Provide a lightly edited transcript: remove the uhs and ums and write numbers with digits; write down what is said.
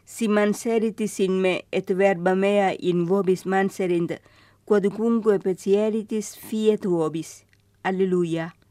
si manseritis in me et verba mea in vobis manserint, quodcunque petieritis fiet vobis. Alleluia.